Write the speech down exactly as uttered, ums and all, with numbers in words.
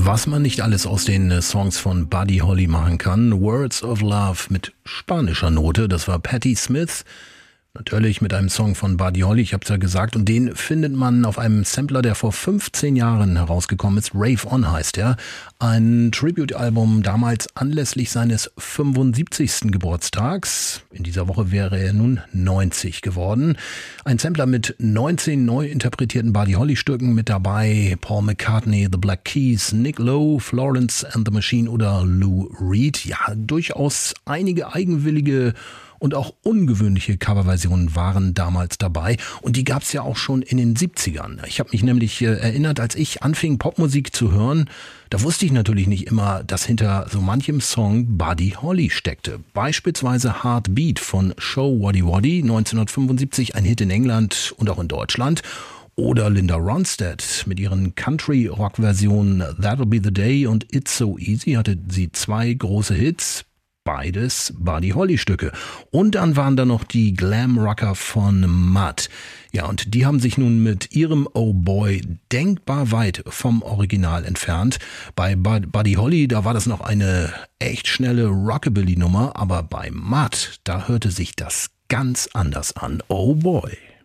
Was man nicht alles aus den Songs von Buddy Holly machen kann. Words of Love mit spanischer Note, das war Patti Smith. Natürlich mit einem Song von Buddy Holly, ich habe es ja gesagt. Und den findet man auf einem Sampler, der vor fünfzehn Jahren herausgekommen ist. Rave On heißt er. Ein Tribute-Album damals anlässlich seines fünfundsiebzigsten Geburtstags. In dieser Woche wäre er nun neunzig geworden. Ein Sampler mit neunzehn neu interpretierten Buddy Holly-Stücken mit dabei. Paul McCartney, The Black Keys, Nick Lowe, Florence and the Machine oder Lou Reed. Ja, durchaus einige eigenwillige und auch ungewöhnliche Coverversionen waren damals dabei. Und die gab es ja auch schon in den siebzigern. Ich habe mich nämlich äh, erinnert, als ich anfing, Popmusik zu hören, da wusste ich natürlich nicht immer, dass hinter so manchem Song Buddy Holly steckte. Beispielsweise Heartbeat von Show Waddy Waddy, neunzehnhundertfünfundsiebzig, ein Hit in England und auch in Deutschland. Oder Linda Ronstadt mit ihren Country-Rock-Versionen That'll Be the Day und It's So Easy hatte sie zwei große Hits. Beides Buddy Holly Stücke. Und dann waren da noch die Glam-Rocker von Mud. Ja, und die haben sich nun mit ihrem Oh Boy denkbar weit vom Original entfernt. Bei Buddy Holly, da war das noch eine echt schnelle Rockabilly-Nummer, aber bei Mud, da hörte sich das ganz anders an. Oh Boy.